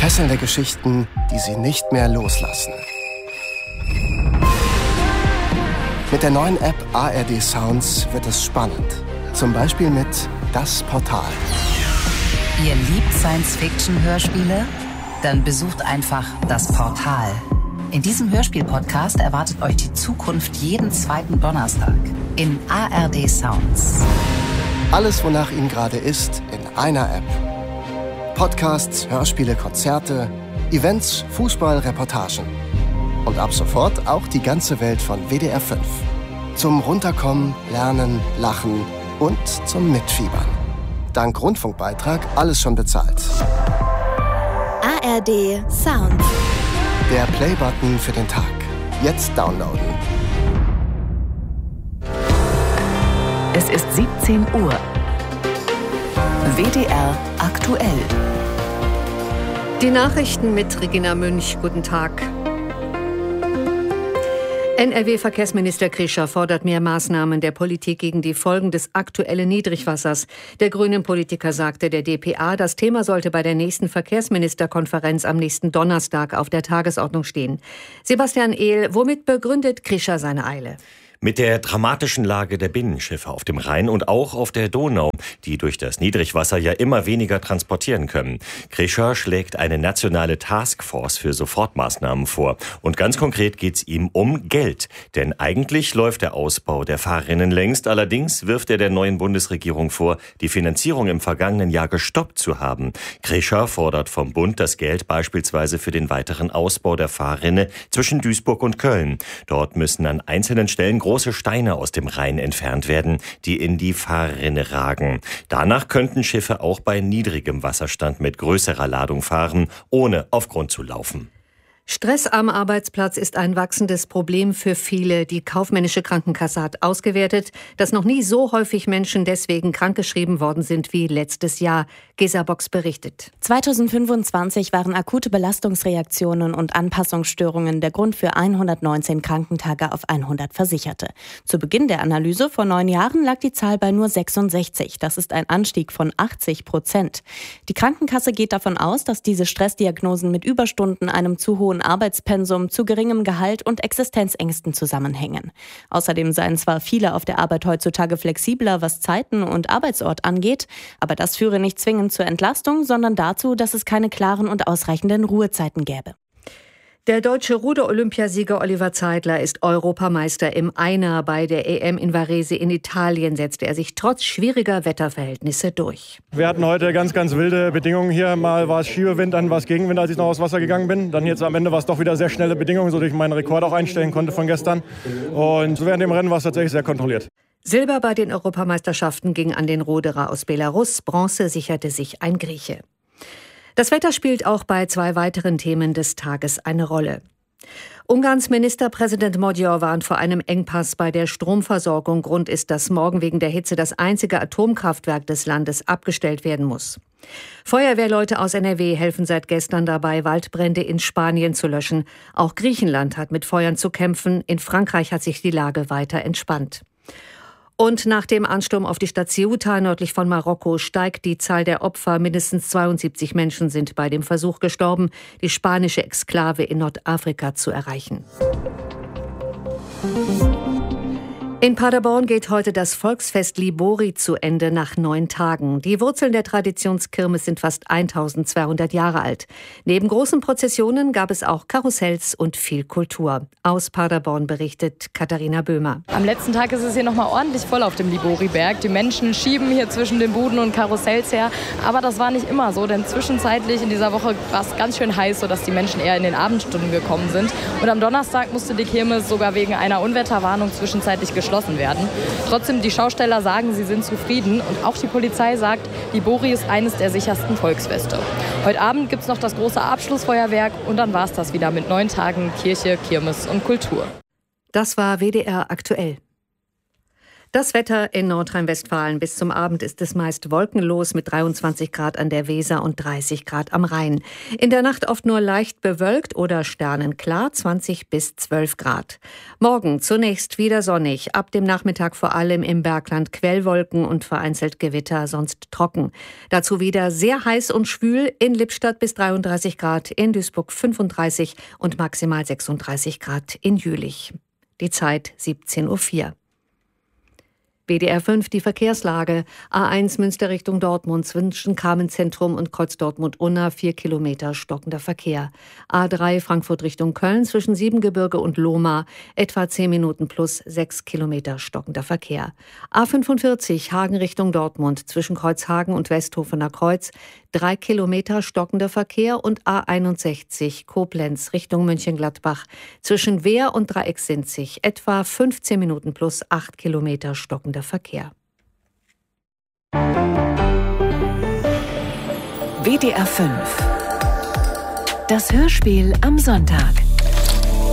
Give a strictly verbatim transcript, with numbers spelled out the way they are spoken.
Fesselnde Geschichten, die Sie nicht mehr loslassen. Mit der neuen App A R D Sounds wird es spannend. Zum Beispiel mit Das Portal. Ihr liebt Science-Fiction-Hörspiele? Dann besucht einfach Das Portal. In diesem Hörspiel-Podcast erwartet euch die Zukunft jeden zweiten Donnerstag in A R D Sounds. Alles, wonach Ihnen gerade ist, in einer App. Podcasts, Hörspiele, Konzerte, Events, Fußball, Reportagen. Und ab sofort auch die ganze Welt von W D R fünf. Zum Runterkommen, Lernen, Lachen und zum Mitfiebern. Dank Rundfunkbeitrag alles schon bezahlt. A R D Sounds. Der Play-Button für den Tag. Jetzt downloaden. Es ist siebzehn Uhr. W D R aktuell. Die Nachrichten mit Regina Münch. Guten Tag. N R W-Verkehrsminister Krischer fordert mehr Maßnahmen der Politik gegen die Folgen des aktuellen Niedrigwassers. Der grünen Politiker sagte der D P A, das Thema sollte bei der nächsten Verkehrsministerkonferenz am nächsten Donnerstag auf der Tagesordnung stehen. Sebastian Ehl, womit begründet Krischer seine Eile? Mit der dramatischen Lage der Binnenschiffe auf dem Rhein und auch auf der Donau, die durch das Niedrigwasser ja immer weniger transportieren können. Krischer schlägt eine nationale Taskforce für Sofortmaßnahmen vor. Und ganz konkret geht es ihm um Geld. Denn eigentlich läuft der Ausbau der Fahrrinnen längst. Allerdings wirft er der neuen Bundesregierung vor, die Finanzierung im vergangenen Jahr gestoppt zu haben. Krischer fordert vom Bund das Geld beispielsweise für den weiteren Ausbau der Fahrrinne zwischen Duisburg und Köln. Dort müssen an einzelnen Stellen große Steine aus dem Rhein entfernt werden, die in die Fahrrinne ragen. Danach könnten Schiffe auch bei niedrigem Wasserstand mit größerer Ladung fahren, ohne auf Grund zu laufen. Stress am Arbeitsplatz ist ein wachsendes Problem für viele. Die kaufmännische Krankenkasse hat ausgewertet, dass noch nie so häufig Menschen deswegen krankgeschrieben worden sind wie letztes Jahr. Gesa Box berichtet. zweitausendfünfundzwanzig waren akute Belastungsreaktionen und Anpassungsstörungen der Grund für hundertneunzehn Krankentage auf hundert Versicherte. Zu Beginn der Analyse vor neun Jahren lag die Zahl bei nur sechsundsechzig. Das ist ein Anstieg von achtzig Prozent. Die Krankenkasse geht davon aus, dass diese Stressdiagnosen mit Überstunden, einem zu hohen Arbeitspensum, zu geringem Gehalt und Existenzängsten zusammenhängen. Außerdem seien zwar viele auf der Arbeit heutzutage flexibler, was Zeiten und Arbeitsort angeht, aber das führe nicht zwingend zur Entlastung, sondern dazu, dass es keine klaren und ausreichenden Ruhezeiten gäbe. Der deutsche Ruder-Olympiasieger Oliver Zeidler ist Europameister im Einer. Bei der E M in Varese in Italien setzte er sich trotz schwieriger Wetterverhältnisse durch. Wir hatten heute ganz, ganz wilde Bedingungen hier. Mal war es Schiebewind, dann war es Gegenwind, als ich noch aufs Wasser gegangen bin. Dann jetzt am Ende war es doch wieder sehr schnelle Bedingungen, sodass ich meinen Rekord auch einstellen konnte von gestern. Und während dem Rennen war es tatsächlich sehr kontrolliert. Silber bei den Europameisterschaften ging an den Ruderer aus Belarus. Bronze sicherte sich ein Grieche. Das Wetter spielt auch bei zwei weiteren Themen des Tages eine Rolle. Ungarns Ministerpräsident Magyar warnt vor einem Engpass bei der Stromversorgung. Grund ist, dass morgen wegen der Hitze das einzige Atomkraftwerk des Landes abgestellt werden muss. Feuerwehrleute aus N R W helfen seit gestern dabei, Waldbrände in Spanien zu löschen. Auch Griechenland hat mit Feuern zu kämpfen. In Frankreich hat sich die Lage weiter entspannt. Und nach dem Ansturm auf die Stadt Ceuta nördlich von Marokko steigt die Zahl der Opfer. Mindestens zweiundsiebzig Menschen sind bei dem Versuch gestorben, die spanische Exklave in Nordafrika zu erreichen. In Paderborn geht heute das Volksfest Libori zu Ende nach neun Tagen. Die Wurzeln der Traditionskirmes sind fast eintausendzweihundert Jahre alt. Neben großen Prozessionen gab es auch Karussells und viel Kultur. Aus Paderborn berichtet Katharina Böhmer. Am letzten Tag ist es hier noch mal ordentlich voll auf dem Libori-Berg. Die Menschen schieben hier zwischen den Buden und Karussells her. Aber das war nicht immer so, denn zwischenzeitlich in dieser Woche war es ganz schön heiß, sodass die Menschen eher in den Abendstunden gekommen sind. Und am Donnerstag musste die Kirmes sogar wegen einer Unwetterwarnung zwischenzeitlich geschlossen werden. Trotzdem, die Schausteller sagen, sie sind zufrieden und auch die Polizei sagt, Libori ist eines der sichersten Volksfeste. Heute Abend gibt es noch das große Abschlussfeuerwerk und dann war es das wieder mit neun Tagen Kirche, Kirmes und Kultur. Das war W D R aktuell. Das Wetter in Nordrhein-Westfalen. Bis zum Abend ist es meist wolkenlos mit dreiundzwanzig Grad an der Weser und dreißig Grad am Rhein. In der Nacht oft nur leicht bewölkt oder sternenklar, zwanzig bis zwölf Grad. Morgen zunächst wieder sonnig, ab dem Nachmittag vor allem im Bergland Quellwolken und vereinzelt Gewitter, sonst trocken. Dazu wieder sehr heiß und schwül, in Lippstadt bis dreiunddreißig Grad, in Duisburg fünfunddreißig und maximal sechsunddreißig Grad in Jülich. Die Zeit siebzehn Uhr vier. B D R fünf, die Verkehrslage. A eins Münster Richtung Dortmund zwischen Carmenzentrum und Kreuz Dortmund-Unna vier Kilometer stockender Verkehr. A drei Frankfurt Richtung Köln zwischen Siebengebirge und Lohmar etwa zehn Minuten plus sechs Kilometer stockender Verkehr. A fünfundvierzig Hagen Richtung Dortmund zwischen Kreuzhagen und Westhofener Kreuz drei Kilometer stockender Verkehr und A einundsechzig Koblenz Richtung Mönchengladbach zwischen Wehr und Dreiecksinzig etwa fünfzehn Minuten plus acht Kilometer stockender Verkehr. W D R fünf. Das Hörspiel am Sonntag.